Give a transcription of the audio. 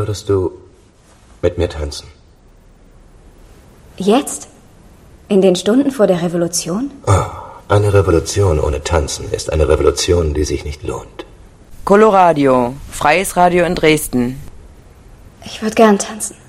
Würdest du mit mir tanzen? Jetzt? In den Stunden vor der Revolution? Oh, eine Revolution ohne Tanzen ist eine Revolution, die sich nicht lohnt. Coloradio, freies Radio in Dresden. Ich würde gern tanzen.